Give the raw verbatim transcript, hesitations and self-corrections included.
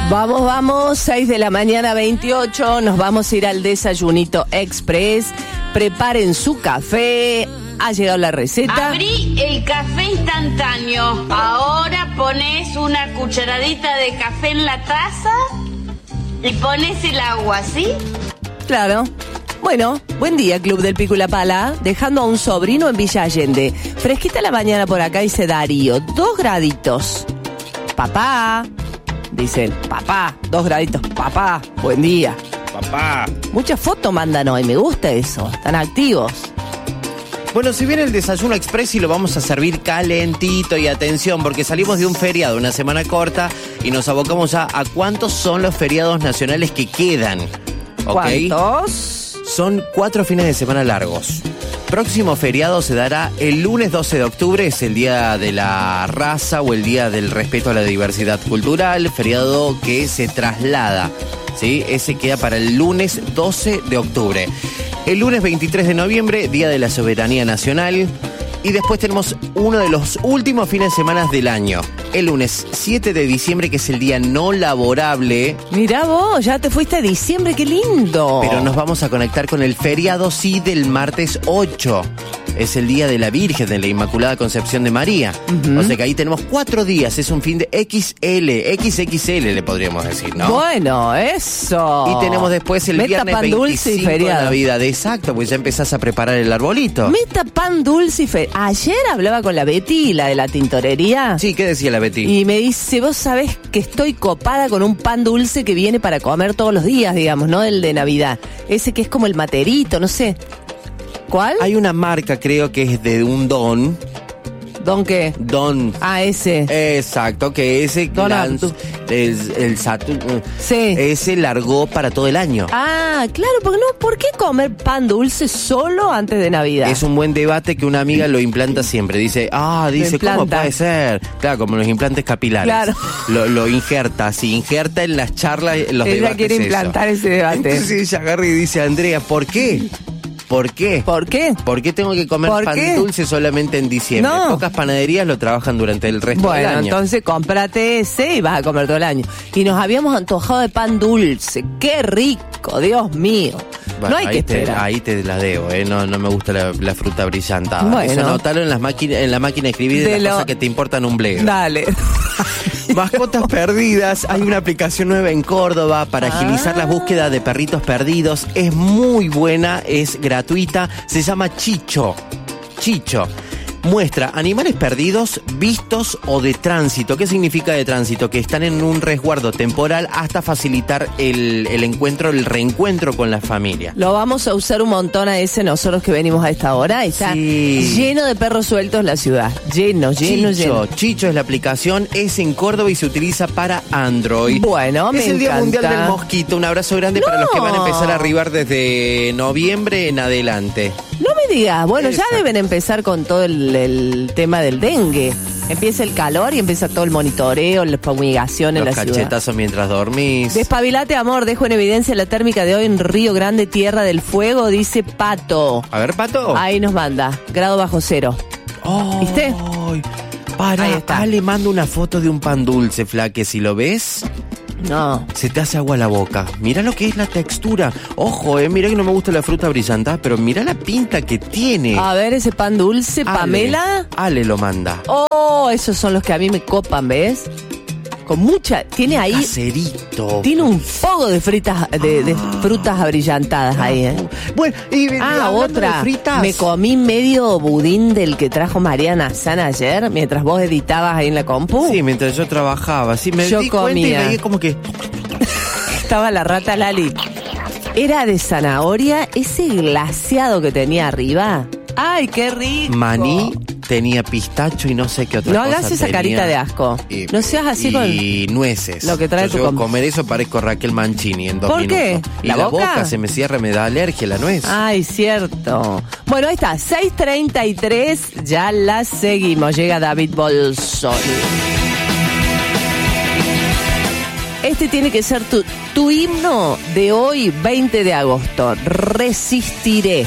Vamos, vamos, seis de la mañana, veintiocho, nos vamos a ir al Desayunito Express. Preparen su café, ha llegado la receta. Abrí el café instantáneo. Ahora pones una cucharadita de café en la taza y pones el agua, ¿sí? Claro. Bueno, buen día, Club del Pico y la Pala. Dejando a un sobrino en Villa Allende. Fresquita la mañana por acá, dice Darío. Dos graditos. Papá. Dicen, papá, dos graditos. Papá, buen día. Papá. Muchas fotos mandan hoy, me gusta eso. Están activos. Bueno, si viene el Desayuno Express y lo vamos a servir calentito y atención, porque salimos de un feriado, una semana corta, y nos abocamos ya a cuántos son los feriados nacionales que quedan. ¿Okay? ¿Cuántos? Son cuatro fines de semana largos. Próximo feriado se dará el lunes doce de octubre, es el Día de la Raza o el Día del Respeto a la Diversidad Cultural, feriado que se traslada, ¿sí? Ese queda para el lunes doce de octubre. El lunes veintitrés de noviembre, Día de la Soberanía Nacional. Y después tenemos uno de los últimos fines de semana del año. El lunes siete de diciembre, que es el día no laborable. Mirá vos, ya te fuiste a diciembre, qué lindo. Pero nos vamos a conectar con el feriado, sí, del martes ocho. Es el Día de la Virgen, de la Inmaculada Concepción de María. Uh-huh. O sea que ahí tenemos cuatro días, es un fin de equis ele, equis equis ele le podríamos decir, ¿no? Bueno, eso. Y tenemos después el Meta viernes pan dulce y veinticinco de feriado. Navidad, exacto, pues ya empezás a preparar el arbolito. Meta pan dulce y feriado. Ayer hablaba con la Betty, la de la tintorería. Sí, ¿qué decía la Betty? Y me dice, vos sabés que estoy copada con un pan dulce que viene para comer todos los días, digamos, ¿no? El de Navidad. Ese que es como el materito, no sé. ¿Cuál? Hay una marca, creo que es de un don. ¿Don qué? Don. Ah, ese. Exacto, que ese Don lanz, el, el Saturn, sí. Ese largó para todo el año. Ah, claro, porque no, ¿por qué comer pan dulce solo antes de Navidad? Es un buen debate que una amiga lo implanta siempre. Dice, ah, dice, ¿cómo puede ser? Claro, como los implantes capilares. Claro. Lo, lo injerta, sí, injerta en las charlas, en los ella debates. Ella quiere implantar eso. ese debate. Entonces ella agarra y dice, Andrea, ¿por qué? ¿Por qué? ¿Por qué? ¿Por qué tengo que comer pan qué? dulce solamente en diciembre? No. Pocas panaderías lo trabajan durante el resto bueno, del año. Bueno, entonces cómprate ese y vas a comer todo el año. Y nos habíamos antojado de pan dulce. ¡Qué rico! Dios mío. Bueno, no hay ahí que te, esperar. ahí te la debo, ¿eh? No, no me gusta la, la fruta brillantada. Bueno. Eso anotalo en, las máquina, en la máquina de escribir de, de las lo... cosas que te importan un bledo. Dale. Mascotas perdidas. Hay una aplicación nueva en Córdoba para ah. agilizar la búsqueda de perritos perdidos. Es muy buena, es gratuita. Se llama Chicho. Chicho. Muestra animales perdidos, vistos o de tránsito. ¿Qué significa de tránsito? Que están en un resguardo temporal hasta facilitar el, el encuentro, el reencuentro con la familia. Lo vamos a usar un montón a ese nosotros que venimos a esta hora. Está sí. lleno de perros sueltos la ciudad. Lleno, lleno, Chicho, lleno. Chicho es la aplicación, es en Córdoba y se utiliza para Android. Bueno, es me el Día encanta. Mundial del Mosquito. Un abrazo grande no. para los que van a empezar a arribar desde noviembre en adelante. No me digas, bueno, Exacto. ya deben empezar con todo el, el tema del dengue. Empieza el calor y empieza todo el monitoreo, la fumigación en la ciudad. Los cachetazos mientras dormís. Despabilate, amor, dejo en evidencia la térmica de hoy en Río Grande, Tierra del Fuego, dice Pato. A ver, Pato. Ahí nos manda, grado bajo cero. Oh, ¿viste? Para, Ahí está. acá le mando una foto de un pan dulce, Flaque, si lo ves... No. Se te hace agua la boca. Mira lo que es la textura. Ojo, eh, mira que no me gusta la fruta brillantada, pero mira la pinta que tiene. A ver, ese pan dulce, Ale, Pamela. Ale lo manda. Oh, esos son los que a mí me copan, ¿ves? Con mucha, tiene ahí... Caserito. Tiene un fogo de fritas, de, de frutas abrillantadas ahí, ¿eh? Bueno, y Ah, otra. de fritas. Me comí medio budín del que trajo Mariana San ayer, mientras vos editabas ahí en la compu. Sí, mientras yo trabajaba. Sí, me Yo di cuenta y comía. veía como que... Estaba la rata Lali. Era de zanahoria, ese glaseado que tenía arriba. ¡Ay, qué rico! Maní, tenía pistacho y no sé qué otra no cosa hagas esa tenía. carita de asco. Y, no seas así y con... Y nueces. Lo que trae yo tu llego a com- comer eso parezco Raquel Mancini en dos ¿Por minutos. qué? Y ¿La la, boca? boca se me cierra, me da alergia la nuez. Ay, cierto. Bueno, ahí está, seis treinta y tres, ya la seguimos. Llega David Bolsoni. Este tiene que ser tu, tu himno de hoy, veinte de agosto. Resistiré.